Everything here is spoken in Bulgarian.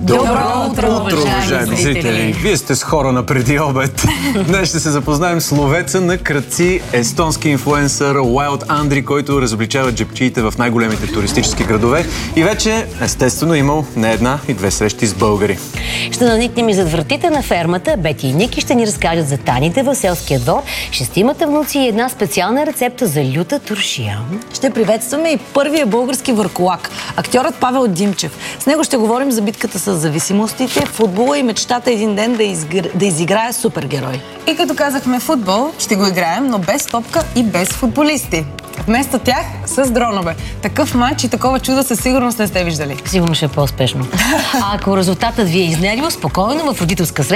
Добро утро, уважаеми зрители! Вие сте с хора на преди обед. Днес ще се запознаем с ловеца на крадци, естонски инфлуенсър Wild Андри, който разобличава джебчиите в най-големите туристически градове и вече, естествено, имал не една и две срещи с българи. Ще наникнем и зад вратите на фермата. Бети и Ники ще ни разкажат за таните в селския двор, шестимата внуци и една специална рецепта за люта туршия. Ще приветстваме и първия български върколак, актьорът Павел Димчев. С него ще говорим за битката с зависимостите, футбола и мечтата един ден да изиграе супергерой. И като казахме футбол, ще го играем, но без топка и без футболисти. Вместо тях с дронове. Такъв матч и такова чудо със сигурност не сте виждали. Сигурно ще е по-успешно. А ако резултатът ви е изнервил, спокойно в родителска среща